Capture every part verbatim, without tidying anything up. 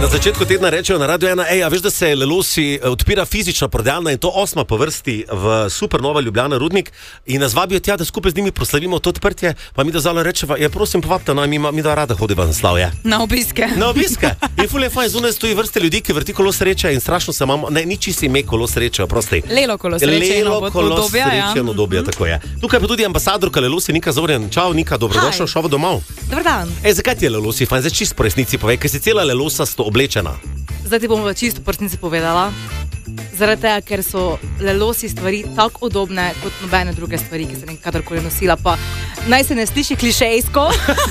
In na začetku tedna rečejo na Radio ena, ej, a veš, da se Lelosi odpira fizična prodajalna in to osma po vrsti v Supernova Ljubljana Rudnik in nas vabijo tja, da skupaj z njimi proslavimo to odprtje, pa mi da zalo rečeva, ja prosim povabite, no, mi, mi da rada hodiva na slavje. Na obiske. Na obiske. In ful je fajn, zunaj stoji vrste ljudi, ki vrti kolo sreče in strašno se imamo, ne, niči si ime kolo sreče, prosti. Lelo kolo sreče in obdobja, ja. Lelo obdobja, mm-hmm. Tako je. Tukaj pa tudi ambasadorka Lelosi, Nika Zorjan. Čau, Nika, dobrodošla, šova domov. Dobar dan. Ej, zakaj ti je Lelosi fajn? Zdaj čisto po resnici povej, ker si cela Lelosasto oblečena. Zdaj ti bom v čisto po resnici povedala. Zaradi tega, ker so Lelosi stvari tako udobne kot nobene druge stvari, ki sem jih kadarkoli nosila. Pa naj se ne sliši klišejsko.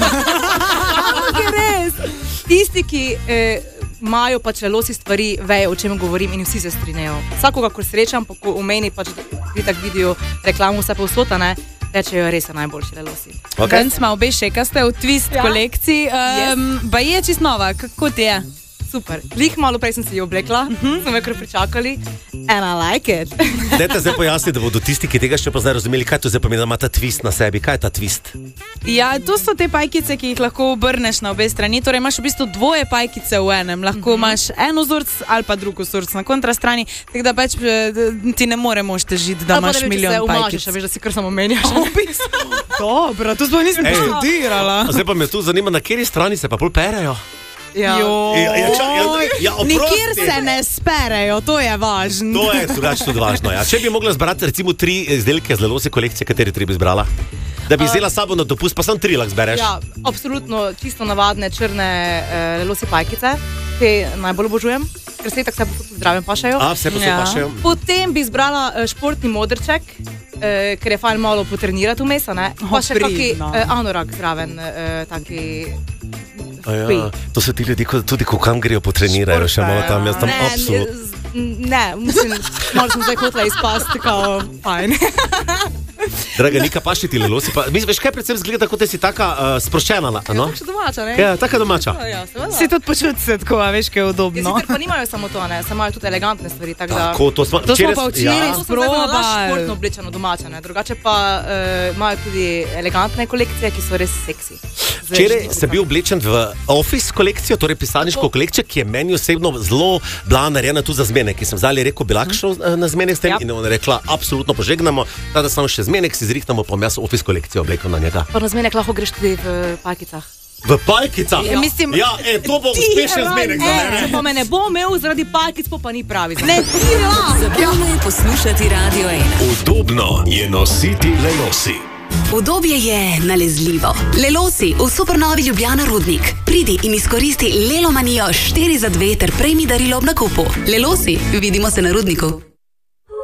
Res. Tisti, ki imajo eh, pač Lelosi stvari, vejo, o čem govorim in vsi se strinjajo. Vsakoga, ko srečam, pa ko v meni pač vi tak vidijo reklamu vse povsod, ne, rečejo, res je najboljši Lelosi. Okay. Danes smo obe šekaste v Twist ja. kolekciji. Um, yes. Ba je čist nova, kako ti je? Super. Lih malo prej sem si jo oblekla, uh-huh. Smo me kar pričakali. And I like it. Dajte zdaj pojasniti, da bodo tisti, ki tega še pa zdaj razumeli, kaj to zdaj pomeni, da ima ta twist na sebi. Kaj je ta twist? Ja, to so te pajkice, ki jih lahko obrneš na obe strani. Torej imaš v bistvu dvoje pajkice v enem. Lahko uh-huh. imaš eno vzorc ali pa drugo vzorc na kontrastrani. Tako da pač ti ne moremo težiti, da imaš milijon pajkic. Ali pa da bi se veš, da si kar samo menjaš. Dobro, to smo nisem študirala. Zdaj pa me tu zanima, na kateri strani se pa pol perejo. Ja. Ja, ja, ča, ja, ja, nikjer se ne sperejo, to je važno. To je drugače tudi važno, ja. Če bi mogla zbrati recimo tri izdelke z Lelosi kolekcije, kateri tri bi zbrala? Da bi vzela sabo na dopust, pa samo tri lahko zbereš. Ja, absolutno čisto navadne črne uh, Lelosi pajkice, te najbolj obožujem, ker se tako vse zdravim pašajo. A, vse posod ja. pašajo. Potem bi zbrala uh, športni modrček, uh, ker je fajn malo potrenirati vmes, ne? Pa še kaki uh, anorak zraven, uh, taki... Ja, to so ti ljudi, tudi ko kam grejo potrenirajo, še malo tam, jaz tam ne, absolutno. Ne, mislim, malo sem zdaj hotela izpasti, kao fajn. Draga Nika, paši ti Lelosi, pa veš, kaj predvsem zgleda, kot da si taka uh, sproščena, no? Ja, taka domača, ne? Ja, taka domača. Ja, si tudi počuti se tako, veš, kaj je udobno. Ja, sicer pa nimajo samo to, ne, samo imajo tudi elegantne stvari, tako da... Tako, to smo, to smo pa včeraj ja. sprobali. To so športno oblečeno domača, ne, drugače pa uh, imajo tudi elegantne kolekcije, ki so res seksi. Včeraj sem bil oblečen v Office kolekcijo, torej pisarniško kolekcijo, ki je meni osebno zelo bila narejena tu za zmenek, ki sem zdaj rekel, bi lahko šel na zmenek s tem, ja. In ona rekla, absolutno požegnamo, da samo še zmenek si zrihtamo, pa jaz Office kolekcijo oblekel na njega. Pa na zmenek lahko greš tudi v pajkicah. V pajkicah? Ja, mislim, ja e, to bo uspešen zmenek za mene. Če pa me ne bo imel zaradi pajkic, pa ni pravi za mene. Ne, ti lahko. Zabavno je poslušati Radio ena. Udobno je nositi Lelosi. Udobje je nalezljivo. Lelosi v Supernovi Ljubljana Rudnik. Pridi in izkoristi Lelomanijo štiri za dve ter prejmi darilo ob nakupu. Lelosi, vidimo se na Rudniku.